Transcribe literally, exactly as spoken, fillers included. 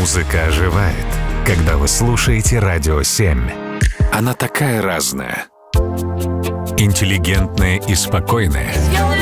Музыка оживает, когда вы слушаете Радио семь. Она такая разная. Интеллигентная и спокойная.